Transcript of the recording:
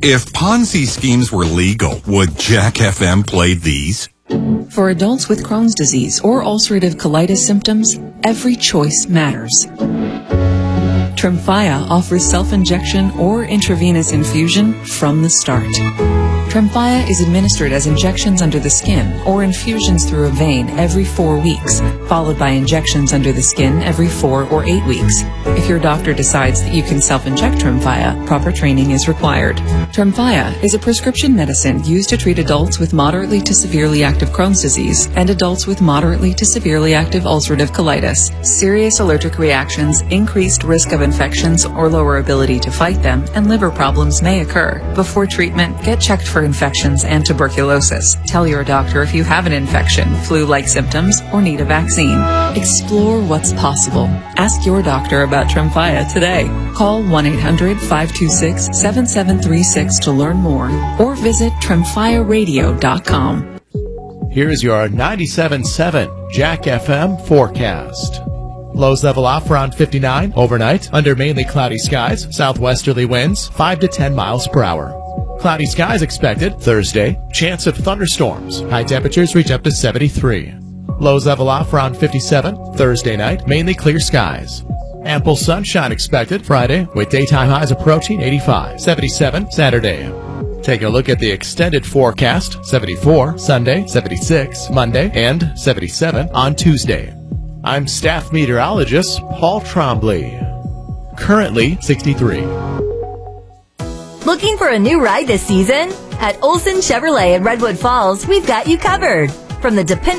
If Ponzi schemes were legal, would Jack FM play these? For adults with Crohn's disease or ulcerative colitis symptoms, every choice matters. Tremfya offers self-injection or intravenous infusion from the start. Tremfya is administered as injections under the skin or infusions through a vein every 4 weeks, followed by injections under the skin every 4 or 8 weeks. If your doctor decides that you can self-inject Tremfya, proper training is required. Tremfya is a prescription medicine used to treat adults with moderately to severely active Crohn's disease and adults with moderately to severely active ulcerative colitis. Serious allergic reactions, increased risk of infections or lower ability to fight them, and liver problems may occur. Before treatment, get checked for infections and tuberculosis. Tell your doctor if you have an infection, flu-like symptoms, or need a vaccine. Explore what's possible. Ask your doctor about Tremfya today. Call 1-800-526-7736 to learn more or visit tremfyaradio.com. Here is your 97.7 Jack FM forecast. Lows level off around 59 overnight under mainly cloudy skies, southwesterly winds 5 to 10 miles per hour. Cloudy skies expected Thursday, chance of thunderstorms. High temperatures reach up to 73. Lows level off around 57 Thursday night, mainly clear skies. Ample sunshine expected Friday with daytime highs approaching 85. 77 Saturday. Take a look at the extended forecast. 74 Sunday, 76 Monday, and 77 on Tuesday. I'm staff meteorologist Paul Trombley. Currently 63. Looking for a new ride this season? At Olson Chevrolet in Redwood Falls, we've got you covered. From the dependable